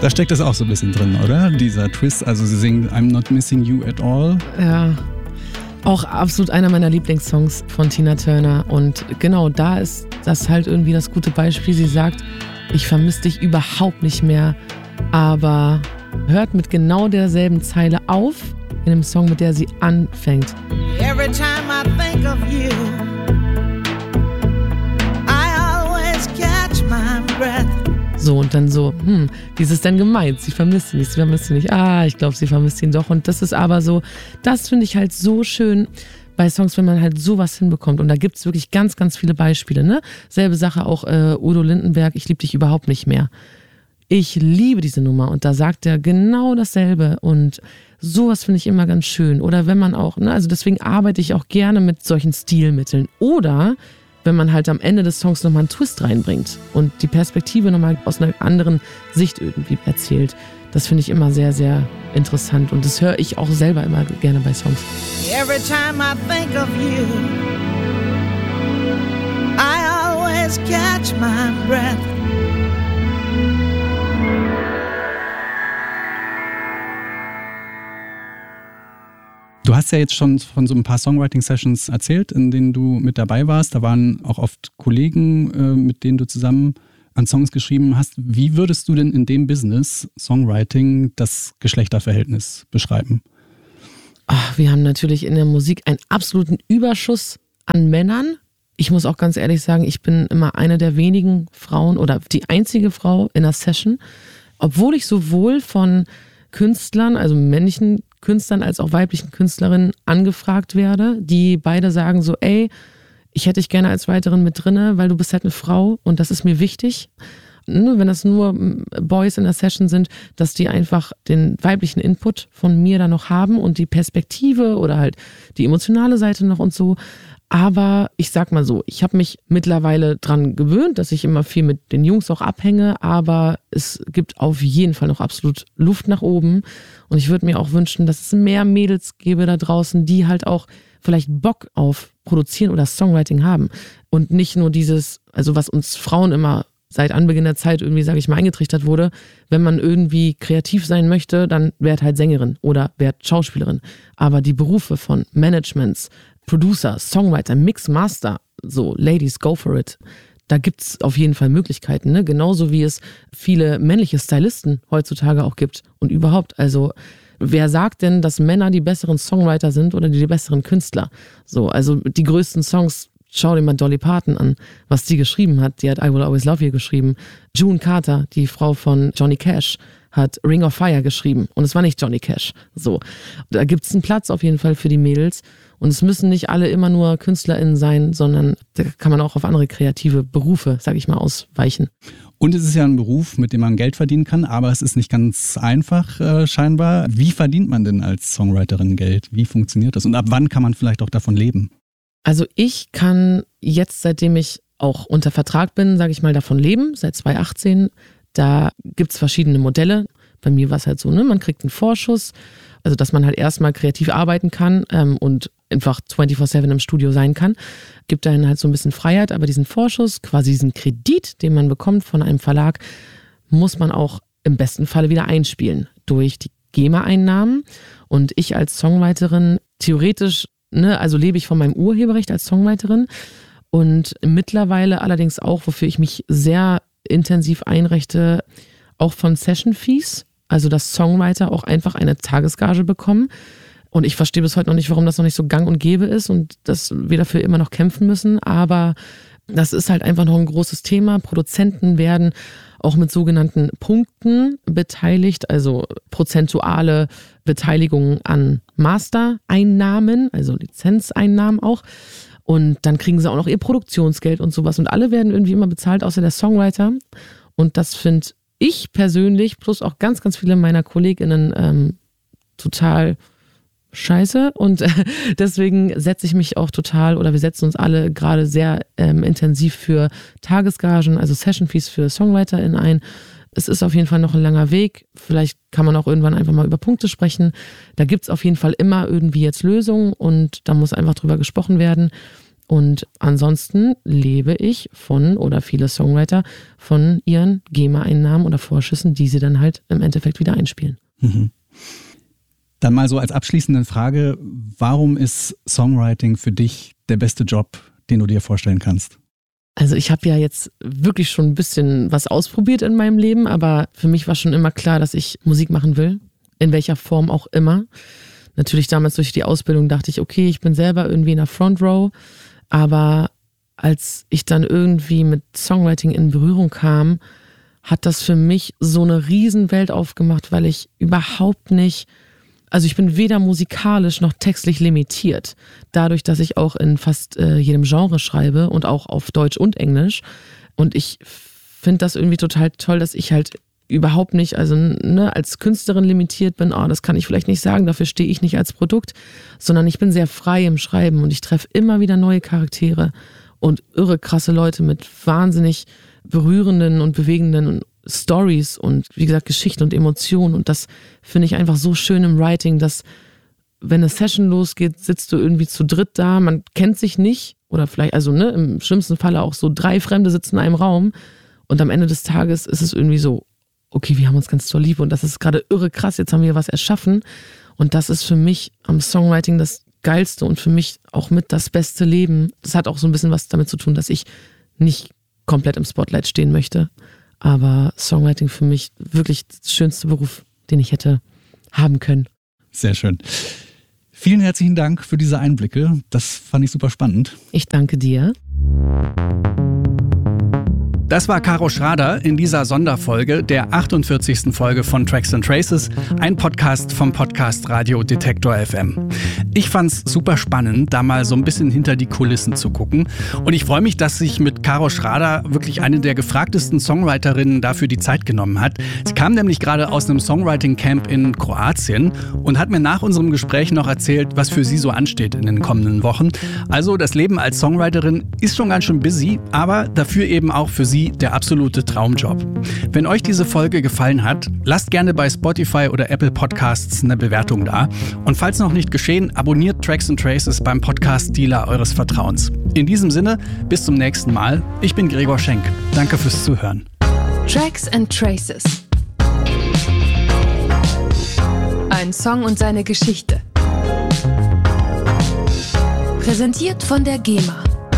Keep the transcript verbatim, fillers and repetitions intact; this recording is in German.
Da steckt das auch so ein bisschen drin, oder? Dieser Twist, also sie singen I'm not missing you at all. Ja, auch absolut einer meiner Lieblingssongs von Tina Turner. Und genau da ist das halt irgendwie das gute Beispiel. Sie sagt, ich vermisse dich überhaupt nicht mehr, aber hört mit genau derselben Zeile auf in dem Song, mit der sie anfängt. Every time I think of you, I always catch my breath. So, und dann so, hm, wie ist es denn gemeint? Sie vermisst ihn nicht, sie vermisst ihn nicht. Ah, ich glaube, sie vermisst ihn doch. Und das ist aber so, das finde ich halt so schön bei Songs, wenn man halt sowas hinbekommt. Und da gibt es wirklich ganz, ganz viele Beispiele, ne? Selbe Sache auch äh, Udo Lindenberg, ich liebe dich überhaupt nicht mehr. Ich liebe diese Nummer und da sagt er genau dasselbe und sowas finde ich immer ganz schön. Oder wenn man auch, ne, also deswegen arbeite ich auch gerne mit solchen Stilmitteln. Oder wenn man halt am Ende des Songs nochmal einen Twist reinbringt und die Perspektive nochmal aus einer anderen Sicht irgendwie erzählt. Das finde ich immer sehr, sehr interessant und das höre ich auch selber immer gerne bei Songs. Every time I think of you, I always catch my breath. Du hast ja jetzt schon von so ein paar Songwriting-Sessions erzählt, in denen du mit dabei warst. Da waren auch oft Kollegen, äh, mit denen du zusammen an Songs geschrieben hast. Wie würdest du denn in dem Business Songwriting das Geschlechterverhältnis beschreiben? Ach, wir haben natürlich in der Musik einen absoluten Überschuss an Männern. Ich muss auch ganz ehrlich sagen, ich bin immer eine der wenigen Frauen oder die einzige Frau in einer Session. Obwohl ich sowohl von Künstlern, also männlichen Künstlern als auch weiblichen Künstlerinnen angefragt werde, die beide sagen so, ey, ich hätte dich gerne als Writerin mit drinne, weil du bist halt eine Frau und das ist mir wichtig. Wenn das nur Boys in der Session sind, dass die einfach den weiblichen Input von mir da noch haben und die Perspektive oder halt die emotionale Seite noch und so. Aber ich sag mal so, ich habe mich mittlerweile dran gewöhnt, dass ich immer viel mit den Jungs auch abhänge, aber es gibt auf jeden Fall noch absolut Luft nach oben. Und ich würde mir auch wünschen, dass es mehr Mädels gäbe da draußen, die halt auch vielleicht Bock auf Produzieren oder Songwriting haben. Und nicht nur dieses, also was uns Frauen immer seit Anbeginn der Zeit irgendwie, sage ich mal, eingetrichtert wurde, wenn man irgendwie kreativ sein möchte, dann werd halt Sängerin oder werd Schauspielerin. Aber die Berufe von Managements, Producer, Songwriter, Mix, Master, so, Ladies, go for it. Da gibt's auf jeden Fall Möglichkeiten, ne? Genauso wie es viele männliche Stylisten heutzutage auch gibt und überhaupt. Also, wer sagt denn, dass Männer die besseren Songwriter sind oder die besseren Künstler? So, also die größten Songs, schau dir mal Dolly Parton an, was die geschrieben hat. Die hat I Will Always Love You geschrieben. June Carter, die Frau von Johnny Cash, hat Ring of Fire geschrieben. Und es war nicht Johnny Cash. So, da gibt's einen Platz auf jeden Fall für die Mädels. Und es müssen nicht alle immer nur KünstlerInnen sein, sondern da kann man auch auf andere kreative Berufe, sag ich mal, ausweichen. Und es ist ja ein Beruf, mit dem man Geld verdienen kann, aber es ist nicht ganz einfach äh, scheinbar. Wie verdient man denn als Songwriterin Geld? Wie funktioniert das? Und ab wann kann man vielleicht auch davon leben? Also ich kann jetzt, seitdem ich auch unter Vertrag bin, sage ich mal, davon leben, seit zwanzig achtzehn. Da gibt's verschiedene Modelle. Bei mir war es halt so, ne, man kriegt einen Vorschuss, also dass man halt erstmal kreativ arbeiten kann ähm, und einfach vierundzwanzig sieben im Studio sein kann. Gibt dann halt so ein bisschen Freiheit, aber diesen Vorschuss, quasi diesen Kredit, den man bekommt von einem Verlag, muss man auch im besten Falle wieder einspielen durch die GEMA-Einnahmen. Und ich als Songwriterin, theoretisch, ne, also lebe ich von meinem Urheberrecht als Songwriterin und mittlerweile allerdings auch, wofür ich mich sehr intensiv einrichte, auch von Session-Fees, also dass Songwriter auch einfach eine Tagesgage bekommen. Und ich verstehe bis heute noch nicht, warum das noch nicht so gang und gäbe ist und dass wir dafür immer noch kämpfen müssen. Aber das ist halt einfach noch ein großes Thema. Produzenten werden auch mit sogenannten Punkten beteiligt, also prozentuale Beteiligung an Mastereinnahmen, also Lizenzeinnahmen auch. Und dann kriegen sie auch noch ihr Produktionsgeld und sowas. Und alle werden irgendwie immer bezahlt, außer der Songwriter. Und das finde ich persönlich, plus auch ganz, ganz viele meiner KollegInnen ähm, total scheiße. Und äh, deswegen setze ich mich auch total, oder wir setzen uns alle gerade sehr ähm, intensiv für Tagesgagen, also Session-Fees für SongwriterInnen ein. Es ist auf jeden Fall noch ein langer Weg. Vielleicht kann man auch irgendwann einfach mal über Punkte sprechen. Da gibt es auf jeden Fall immer irgendwie jetzt Lösungen und da muss einfach drüber gesprochen werden. Und ansonsten lebe ich von, oder viele Songwriter, von ihren GEMA-Einnahmen oder Vorschüssen, die sie dann halt im Endeffekt wieder einspielen. Mhm. Dann mal so als abschließende Frage, warum ist Songwriting für dich der beste Job, den du dir vorstellen kannst? Also ich habe ja jetzt wirklich schon ein bisschen was ausprobiert in meinem Leben, aber für mich war schon immer klar, dass ich Musik machen will, in welcher Form auch immer. Natürlich damals durch die Ausbildung dachte ich, okay, ich bin selber irgendwie in der Front Row, aber als ich dann irgendwie mit Songwriting in Berührung kam, hat das für mich so eine Riesenwelt aufgemacht, weil ich überhaupt nicht, also ich bin weder musikalisch noch textlich limitiert. Dadurch, dass ich auch in fast äh, jedem Genre schreibe und auch auf Deutsch und Englisch. Und ich finde das irgendwie total toll, dass ich halt überhaupt nicht, also ne, als Künstlerin limitiert bin, oh, das kann ich vielleicht nicht sagen, dafür stehe ich nicht als Produkt, sondern ich bin sehr frei im Schreiben und ich treffe immer wieder neue Charaktere und irre krasse Leute mit wahnsinnig berührenden und bewegenden Stories und wie gesagt Geschichten und Emotionen, und das finde ich einfach so schön im Writing, dass wenn eine Session losgeht, sitzt du irgendwie zu dritt da, man kennt sich nicht oder vielleicht, also ne, im schlimmsten Falle auch so drei Fremde sitzen in einem Raum und am Ende des Tages ist es irgendwie so, okay, wir haben uns ganz doll lieb und das ist gerade irre krass, jetzt haben wir was erschaffen, und das ist für mich am Songwriting das Geilste und für mich auch mit das beste Leben. Das hat auch so ein bisschen was damit zu tun, dass ich nicht komplett im Spotlight stehen möchte, aber Songwriting für mich wirklich der schönste Beruf, den ich hätte haben können. Sehr schön. Vielen herzlichen Dank für diese Einblicke, das fand ich super spannend. Ich danke dir. Das war Caro Schrader in dieser Sonderfolge, der achtundvierzigsten Folge von Tracks and Traces, ein Podcast vom Podcast Radio Detektor F M. Ich fand's super spannend, da mal so ein bisschen hinter die Kulissen zu gucken. Und ich freue mich, dass sich mit Caro Schrader wirklich eine der gefragtesten Songwriterinnen dafür die Zeit genommen hat. Sie kam nämlich gerade aus einem Songwriting-Camp in Kroatien und hat mir nach unserem Gespräch noch erzählt, was für sie so ansteht in den kommenden Wochen. Also das Leben als Songwriterin ist schon ganz schön busy, aber dafür eben auch für sie der absolute Traumjob. Wenn euch diese Folge gefallen hat, lasst gerne bei Spotify oder Apple Podcasts eine Bewertung da. Und falls noch nicht geschehen, abonniert Tracks and Traces beim Podcast-Dealer eures Vertrauens. In diesem Sinne, bis zum nächsten Mal. Ich bin Gregor Schenk. Danke fürs Zuhören. Tracks and Traces. Ein Song und seine Geschichte. Präsentiert von der GEMA.